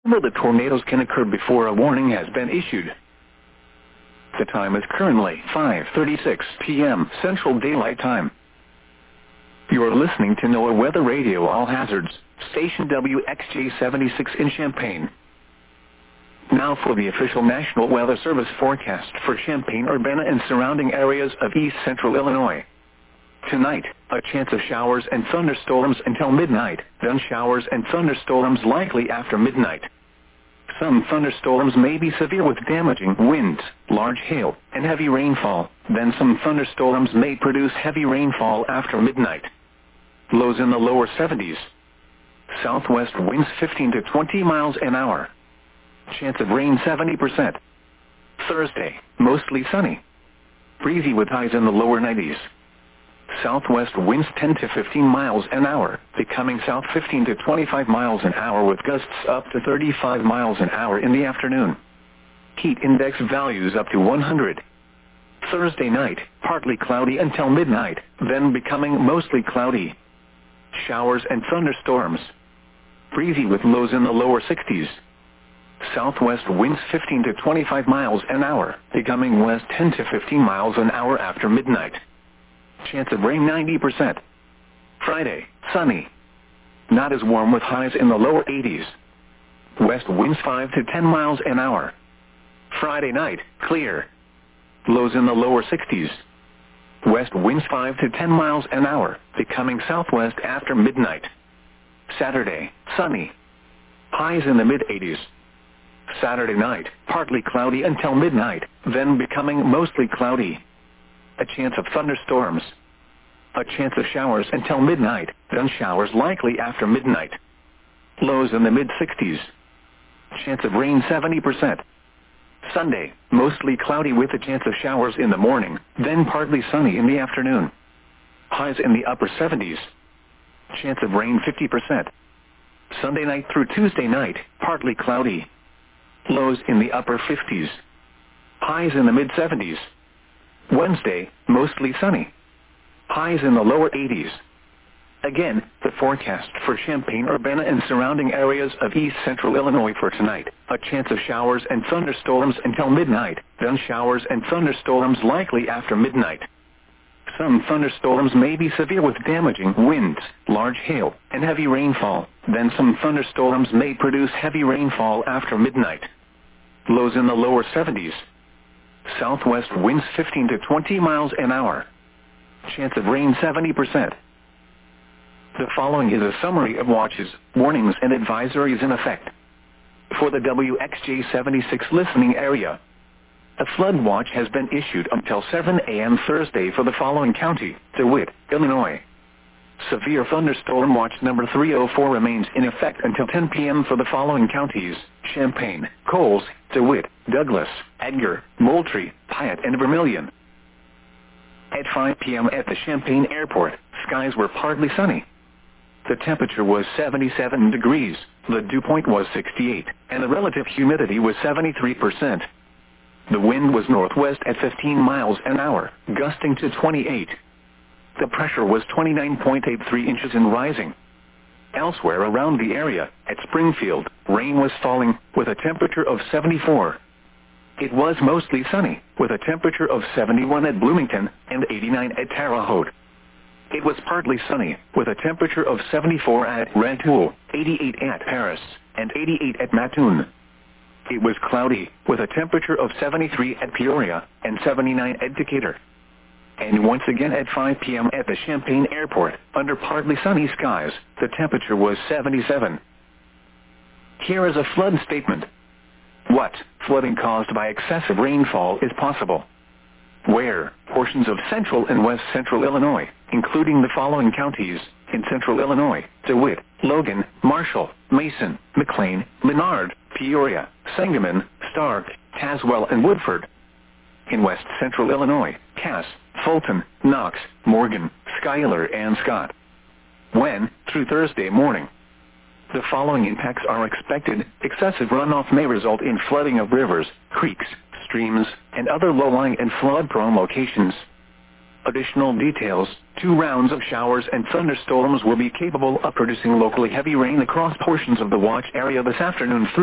The tornadoes can occur before a warning has been issued. The time is currently 5:36 p.m. Central Daylight Time. You are listening to NOAA Weather Radio All Hazards, station WXJ-76 in Champaign. Now for the official National Weather Service forecast for Champaign-Urbana and surrounding areas of east central Illinois. Tonight, a chance of showers and thunderstorms until midnight, then showers and thunderstorms likely after midnight. Some thunderstorms may be severe with damaging winds, large hail, and heavy rainfall. Then some thunderstorms may produce heavy rainfall after midnight. Lows in the lower 70s. Southwest winds 15 to 20 miles an hour. Chance of rain 70%. Thursday, mostly sunny. Breezy with highs in the lower 90s. Southwest winds 10 to 15 miles an hour, becoming south 15 to 25 miles an hour with gusts up to 35 miles an hour in the afternoon. Heat index values up to 100. Thursday night, partly cloudy until midnight, then becoming mostly cloudy. Showers and thunderstorms. Breezy with lows in the lower 60s. Southwest winds 15 to 25 miles an hour, becoming west 10 to 15 miles an hour after midnight. Chance of rain 90%. Friday, sunny. Not as warm with highs in the lower 80s. West winds 5 to 10 miles an hour. Friday night, clear. Lows in the lower 60s. West winds 5 to 10 miles an hour, becoming southwest after midnight. Saturday, sunny. Highs in the mid-80s. Saturday night, partly cloudy until midnight, then becoming mostly cloudy. A chance of thunderstorms. A chance of showers until midnight, then showers likely after midnight. Lows in the mid-60s. Chance of rain 70%. Sunday, mostly cloudy with a chance of showers in the morning, then partly sunny in the afternoon. Highs in the upper 70s. Chance of rain 50%. Sunday night through Tuesday night, partly cloudy. Lows in the upper 50s. Highs in the mid-70s. Wednesday, mostly sunny. Highs in the lower 80s. Again, the forecast for Champaign-Urbana and surrounding areas of east central Illinois for tonight. A chance of showers and thunderstorms until midnight, then showers and thunderstorms likely after midnight. Some thunderstorms may be severe with damaging winds, large hail, and heavy rainfall. Then some thunderstorms may produce heavy rainfall after midnight. Lows in the lower 70s. Southwest winds 15 to 20 miles an hour. Chance of rain 70%. The following is a summary of watches, warnings, and advisories in effect. For the WXJ-76 listening area, a flood watch has been issued until 7 a.m. Thursday for the following county: DeWitt, Illinois. Severe thunderstorm watch number 304 remains in effect until 10 p.m. for the following counties: Champaign, Coles, DeWitt, Douglas, Edgar, Moultrie, Piatt, and Vermilion. At 5 p.m. at the Champaign Airport, skies were partly sunny. The temperature was 77 degrees, the dew point was 68, and the relative humidity was 73%. The wind was northwest at 15 miles an hour, gusting to 28. The pressure was 29.83 inches and rising. Elsewhere around the area, at Springfield, rain was falling, with a temperature of 74. It was mostly sunny, with a temperature of 71 at Bloomington and 89 at Terre Haute. It was partly sunny, with a temperature of 74 at Rantoul, 88 at Paris, and 88 at Mattoon. It was cloudy, with a temperature of 73 at Peoria and 79 at Decatur. And once again at 5 p.m. at the Champaign Airport, under partly sunny skies, the temperature was 77. Here is a flood statement. What flooding caused by excessive rainfall is possible? Where portions of central and west central Illinois, including the following counties: in central Illinois, DeWitt, Logan, Marshall, Mason, McLean, Menard, Peoria, Sangamon, Stark, Tazewell, and Woodford. In west central Illinois, Cass, Fulton, Knox, Morgan, Schuyler, and Scott. When, through Thursday morning, the following impacts are expected: excessive runoff may result in flooding of rivers, creeks, streams, and other low-lying and flood-prone locations. Additional details: 2 rounds of showers and thunderstorms will be capable of producing locally heavy rain across portions of the watch area this afternoon through